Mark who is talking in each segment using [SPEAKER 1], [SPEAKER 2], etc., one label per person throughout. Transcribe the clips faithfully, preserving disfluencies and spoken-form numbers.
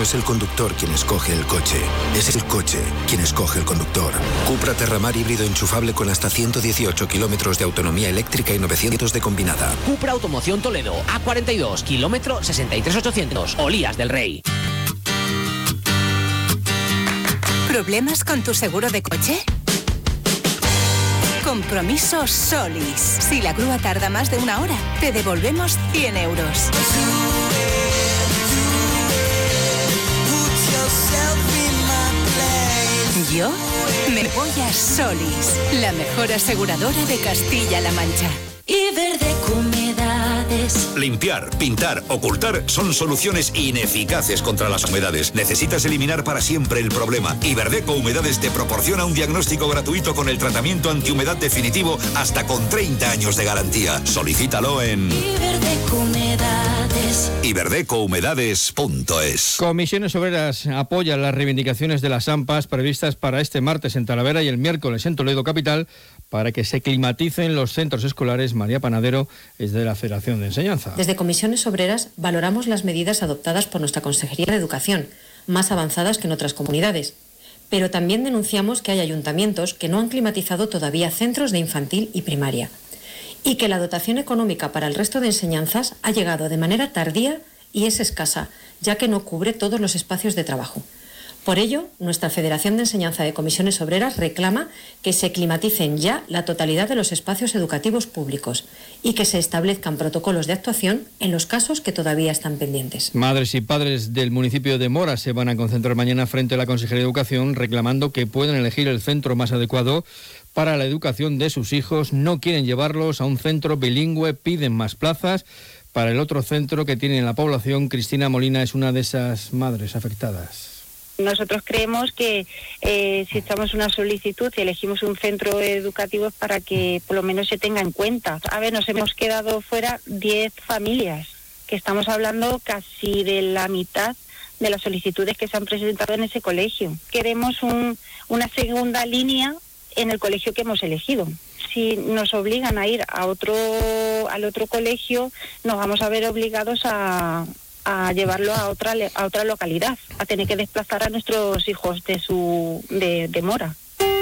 [SPEAKER 1] no es el conductor quien escoge el coche, es el coche quien escoge el conductor. Cupra Terramar híbrido enchufable con hasta ciento dieciocho kilómetros de autonomía eléctrica y novecientos de combinada.
[SPEAKER 2] Cupra Automoción Toledo, A cuarenta y dos, kilómetro sesenta y tres mil ochocientos, Olías del Rey.
[SPEAKER 3] ¿Problemas con tu seguro de coche? Compromiso Solís. Si la grúa tarda más de una hora, te devolvemos cien euros. Yo me voy a Solís, la mejor aseguradora de Castilla-La Mancha.
[SPEAKER 4] Iberdeco Humedades.
[SPEAKER 5] Limpiar, pintar, ocultar son soluciones ineficaces contra las humedades. Necesitas eliminar para siempre el problema. Iberdeco Humedades te proporciona un diagnóstico gratuito con el tratamiento antihumedad definitivo hasta con treinta años de garantía. Solicítalo en
[SPEAKER 4] Iberdeco Humedades.
[SPEAKER 5] iberdeco humedades punto es.
[SPEAKER 6] Comisiones Obreras apoya las reivindicaciones de las AMPAs previstas para este martes en Talavera y el miércoles en Toledo capital para que se climaticen los centros escolares. María Panadero es de la Federación de Enseñanza.
[SPEAKER 7] Desde Comisiones Obreras valoramos las medidas adoptadas por nuestra Consejería de Educación, más avanzadas que en otras comunidades. Pero también denunciamos que hay ayuntamientos que no han climatizado todavía centros de infantil y primaria y que la dotación económica para el resto de enseñanzas ha llegado de manera tardía y es escasa, ya que no cubre todos los espacios de trabajo. Por ello, nuestra Federación de Enseñanza de Comisiones Obreras reclama que se climaticen ya la totalidad de los espacios educativos públicos y que se establezcan protocolos de actuación en los casos que todavía están pendientes.
[SPEAKER 6] Madres y padres del municipio de Mora se van a concentrar mañana frente a la Consejería de Educación reclamando que puedan elegir el centro más adecuado para la educación de sus hijos. No quieren llevarlos a un centro bilingüe, piden más plazas para el otro centro que tiene en la población. Cristina Molina es una de esas madres afectadas.
[SPEAKER 8] Nosotros creemos que eh, si echamos una solicitud y elegimos un centro educativo es para que por lo menos se tenga en cuenta. A ver, nos hemos quedado fuera diez familias, que estamos hablando casi de la mitad de las solicitudes que se han presentado en ese colegio. Queremos un, una segunda línea en el colegio que hemos elegido. Si nos obligan a ir a otro, al otro colegio, nos vamos a ver obligados a... a llevarlo a otra a otra localidad, a tener que desplazar a nuestros hijos de su de, de Mora.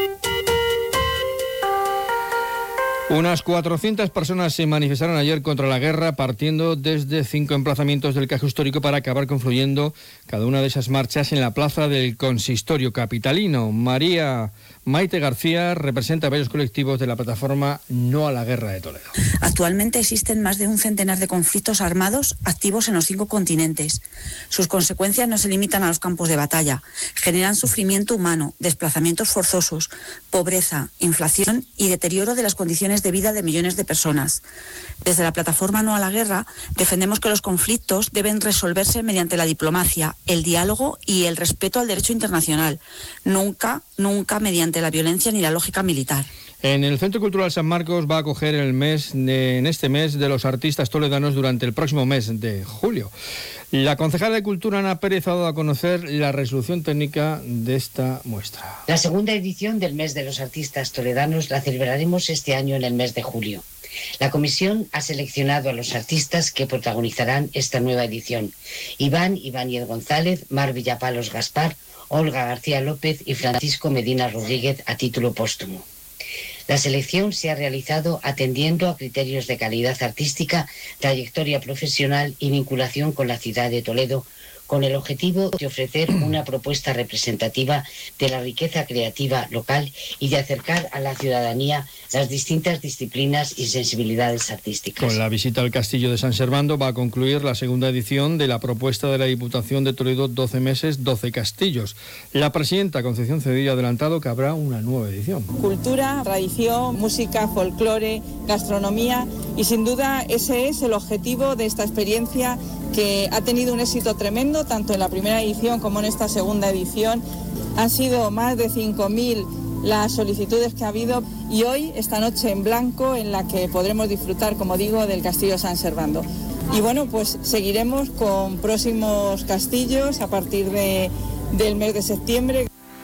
[SPEAKER 6] Unas cuatrocientas personas se manifestaron ayer contra la guerra partiendo desde cinco emplazamientos del casco histórico para acabar confluyendo cada una de esas marchas en la plaza del consistorio capitalino. María Maite García representa a varios colectivos de la plataforma No a la Guerra de Toledo.
[SPEAKER 9] Actualmente existen más de un centenar de conflictos armados activos en los cinco continentes. Sus consecuencias no se limitan a los campos de batalla. Generan sufrimiento humano, desplazamientos forzosos, pobreza, inflación y deterioro de las condiciones de vida de millones de personas. Desde la plataforma No a la Guerra defendemos que los conflictos deben resolverse mediante la diplomacia, el diálogo y el respeto al derecho internacional. Nunca, nunca mediante la violencia ni la lógica militar.
[SPEAKER 6] En el Centro Cultural San Marcos va a acoger el mes de, en este mes de los artistas toledanos durante el próximo mes de julio. La concejala de Cultura, Ana Pérez, ha dado a conocer la resolución técnica de esta muestra.
[SPEAKER 10] La segunda edición del mes de los artistas toledanos la celebraremos este año en el mes de julio. La comisión ha seleccionado a los artistas que protagonizarán esta nueva edición: Iván Ibáñez González, Mar Villapalos Gaspar, Olga García López y Francisco Medina Rodríguez a título póstumo. La selección se ha realizado atendiendo a criterios de calidad artística, trayectoria profesional y vinculación con la ciudad de Toledo, con el objetivo de ofrecer una propuesta representativa de la riqueza creativa local y de acercar a la ciudadanía las distintas disciplinas y sensibilidades artísticas.
[SPEAKER 6] Con la visita al Castillo de San Servando va a concluir la segunda edición de la propuesta de la Diputación de Toledo, doce meses, doce castillos. La presidenta Concepción Cedillo ha adelantado que habrá una nueva edición.
[SPEAKER 11] Cultura, tradición, música, folclore, gastronomía y sin duda ese es el objetivo de esta experiencia, que ha tenido un éxito tremendo tanto en la primera edición como en esta segunda edición. Han sido más de cinco mil las solicitudes que ha habido y hoy, esta noche en blanco, en la que podremos disfrutar, como digo, del Castillo San Servando. Y bueno, pues seguiremos con próximos castillos a partir de, del mes de septiembre.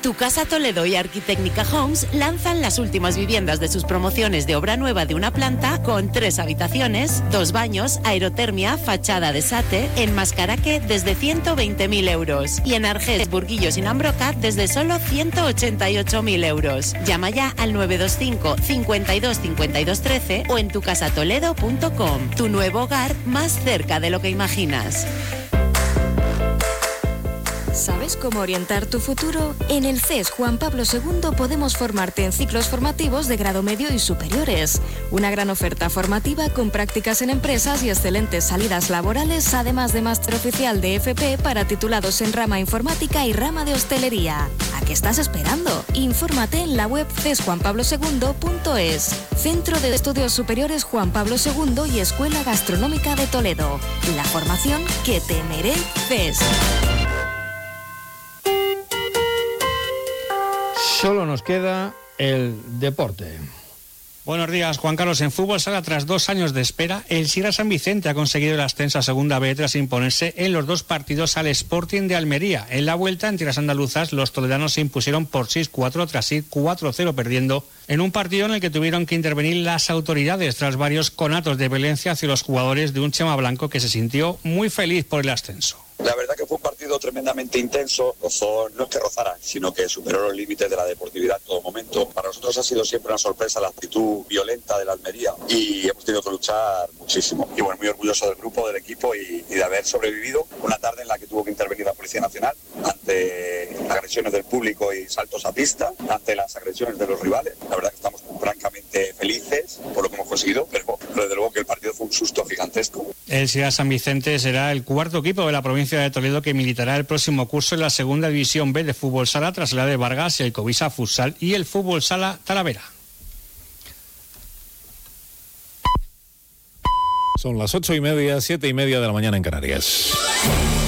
[SPEAKER 12] Tu Casa Toledo y Arquitecnica Homes lanzan las últimas viviendas de sus promociones de obra nueva de una planta con tres habitaciones, dos baños, aerotermia, fachada de sate, en Mascaraque desde ciento veinte mil euros y en Argés, Burguillos y Nambroca desde solo ciento ochenta y ocho mil euros. Llama ya al nueve dos cinco, cincuenta y dos, cincuenta y dos, trece o en tu casa toledo punto com. Tu nuevo hogar más cerca de lo que imaginas.
[SPEAKER 13] ¿Sabes cómo orientar tu futuro? En el C E S Juan Pablo segundo podemos formarte en ciclos formativos de grado medio y superiores. Una gran oferta formativa con prácticas en empresas y excelentes salidas laborales, además de máster oficial de F P para titulados en rama informática y rama de hostelería. ¿A qué estás esperando? Infórmate en la web c e s juan pablo segundo punto es. Centro de Estudios Superiores Juan Pablo segundo y Escuela Gastronómica de Toledo. La formación que te mereces.
[SPEAKER 6] Solo nos queda el deporte.
[SPEAKER 14] Buenos días, Juan Carlos. En fútbol sala, tras dos años de espera, el Sierra San Vicente ha conseguido el ascenso a Segunda B tras imponerse en los dos partidos al Sporting de Almería. En la vuelta, en tierras andaluzas, los toledanos se impusieron por seis cuatro tras ir cuatro cero perdiendo en un partido en el que tuvieron que intervenir las autoridades tras varios conatos de violencia hacia los jugadores de un Chema Blanco que se sintió muy feliz por el ascenso.
[SPEAKER 15] La verdad que fue un partido tremendamente intenso, rozó, no es que rozara, sino que superó los límites de la deportividad en todo momento. Para nosotros ha sido siempre una sorpresa la actitud violenta de la Almería y hemos tenido que luchar muchísimo. Y bueno, muy orgulloso del grupo, del equipo y, y de haber sobrevivido una tarde en la que tuvo que intervenir la Policía Nacional ante agresiones del público y saltos a pista, ante las agresiones de los rivales. La verdad que estamos francamente felices por lo que hemos conseguido, pero, pero desde luego que el partido fue un susto gigantesco.
[SPEAKER 14] El Sierra San Vicente será el cuarto equipo de la provincia de Toledo que militará el próximo curso en la segunda división B de fútbol sala tras la de Vargas, el Covisa Futsal y el fútbol sala Talavera.
[SPEAKER 16] Son las ocho y media, siete y media de la mañana en Canarias.